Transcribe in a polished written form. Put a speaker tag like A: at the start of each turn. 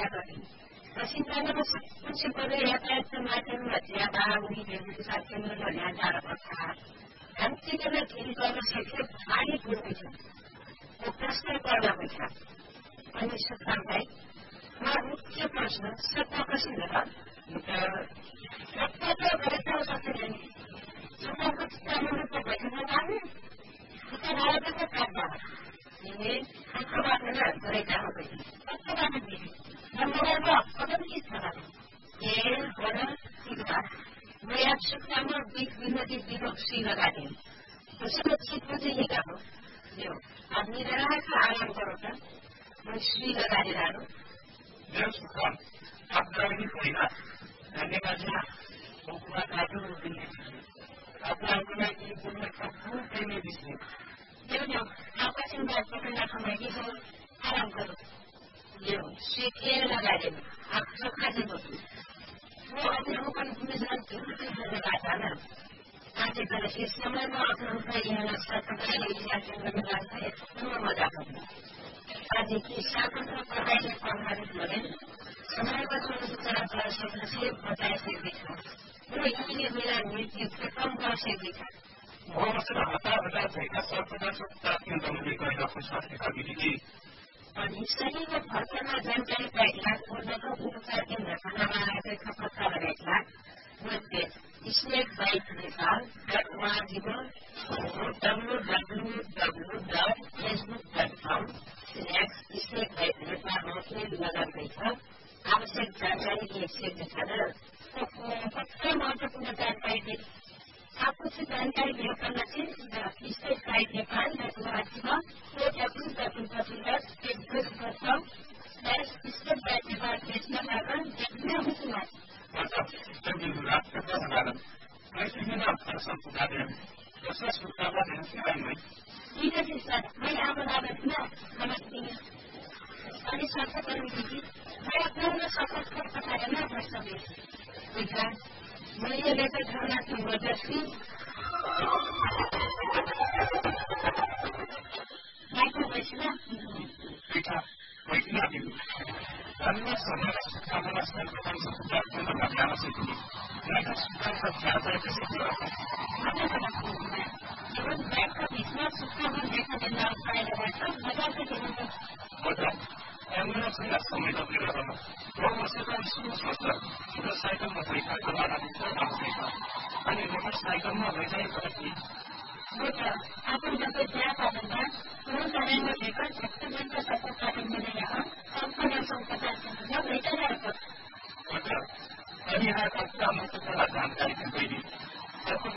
A: गर्ने सिन्तानामा कुछ परे यातायातको माध्यममा ज्यादा उनी भेट्ने साथीहरू यहाँ जान पर्छ हामीसितलाई फेरि गर्न सक्यो भारी पुग्दैछ यो प्रश्न पर्दा हुन्छ अनि सुत्तामलाई मुख्य प्रश्न सत्ता प्रश्न र सत्ता त गरेका सक्दैन सत्ताको चित्तामा त बैठकमा जाने उता भारतको काट्दा यिनले आँखाबाट गरेका हुँदैन सत्ताबाट दिने नम्बरमा कदम के छ खेल बना सिक्दा मैं आप सुक्तामा विनती विपक्षी लगाते सुरक्षित को चाहिँ यही हो यो अब निराश आराम गरौँ त मैं श्री लगाएर राख्नु
B: देव सुक्ताम आपलाई होइन धन्यवाद हुकुमा काटु दिने आपलाई कुनै कुनै खप्पु पेने दिसने
A: देव आपका बात पकड़ना हमारी हो आराम करो यो श्री खेल लगाए आप चोखा से बोलते वो अपने ऊपर मिश्रण लगाता ना आज कल इस समय में अपने ऊपर यह मजा करना आज की स्वतंत्र पढ़ाई प्रभावित लगे समय का विचार से बताए से दिखा वो इसलिए मेरा नृत्य कम कर से दिखा
B: बहुत से हता भएका सर्वप्रथम तात्पर्य गरेर पुस्तकका विधि
A: अनि शरीरको फर्कमा जानकारी पाइला पूर्णको उपचार केन्द्र खानामा पत्ता लगाइला मध्ये स्नेक बाइट www.facebook.com/snake बाइट नेपालमा क्लिक गर्दैछ आवश्यक जानकारी लेख्दै देखाएर सबसे महत्वपूर्ण जानकारी आपको से जानकारी करना चाहिए state guide Nepal www.facebook.com/स्टेट guide Nepal पेजमा जाकर देखना होगा ठीक है सर मैं आप बताना नमस्ते अनि स्वास्थ्य कर्मी जी मैं अपना सफल कर पठाया ना प्रस्ताव मैले लेकर खाना संबोधन माइक्रो पैसा
B: पिता वैज्ञा दिनु अन्य समाज कामना संगठन संस्थाको लगाना सिक्नु यहाँ सुधारका ज्यादा कैसे
A: जीवन बैठ का विश्वास सुखामा देखा देना पाएगा मजा से देना
B: बता एम्बुलेंस का समय लगे रहना वो मसला सुन सकता है साइकिल में बैठा करना है अनि मोटरसाइकल में बैठा करती
A: बेटा अपन जब क्या करना वो समय में देखकर सबसे बड़ा सफर करने में यहाँ कंपनी संपदा जब बैठा रहता
B: अच्छा अनि यहाँ का काम तो जानकारी दी